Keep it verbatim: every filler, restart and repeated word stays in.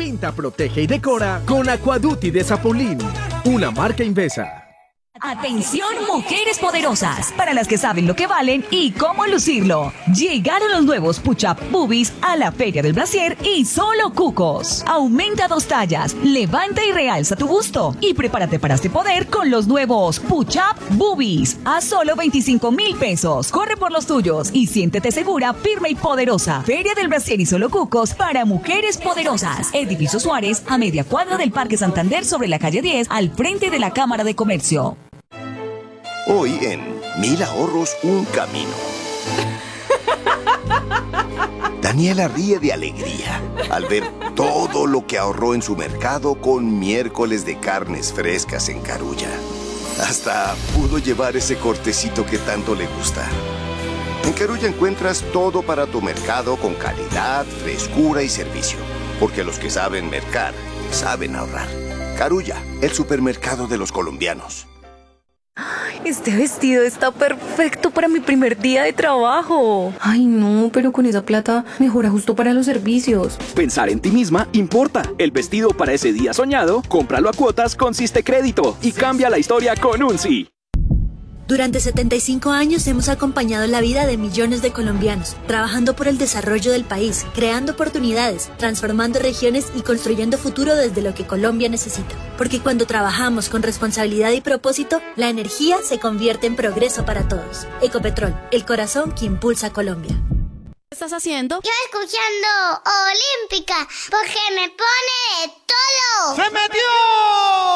Pinta, protege y decora con Aquaduty de Zapolín, una marca Invesa. Atención, mujeres poderosas, para las que saben lo que valen y cómo lucirlo. Llegaron los nuevos Push-Up Boobies a la Feria del Brasier y solo cucos. Aumenta dos tallas, levanta y realza tu busto y prepárate para este poder con los nuevos Push-Up Boobies a solo veinticinco mil pesos. Corre por los tuyos y siéntete segura, firme y poderosa. Feria del Brasier y solo cucos para mujeres poderosas. Edificio Suárez, a media cuadra del Parque Santander sobre la calle diez, al frente de la Cámara de Comercio. Hoy en Mil Ahorros, un camino. Daniela ríe de alegría al ver todo lo que ahorró en su mercado con miércoles de carnes frescas en Carulla. Hasta pudo llevar ese cortecito que tanto le gusta. En Carulla encuentras todo para tu mercado con calidad, frescura y servicio. Porque los que saben mercar, saben ahorrar. Carulla, el supermercado de los colombianos. Este vestido está perfecto para mi primer día de trabajo. Ay, no, pero con esa plata mejora justo para los servicios. Pensar en ti misma importa. El vestido para ese día soñado, cómpralo a cuotas con Siste Crédito y cambia la historia con un sí. Durante setenta y cinco años hemos acompañado la vida de millones de colombianos, trabajando por el desarrollo del país, creando oportunidades, transformando regiones y construyendo futuro desde lo que Colombia necesita. Porque cuando trabajamos con responsabilidad y propósito, la energía se convierte en progreso para todos. Ecopetrol, el corazón que impulsa a Colombia. ¿Qué estás haciendo? Yo escuchando Olímpica, porque me pone de todo. ¡Se metió!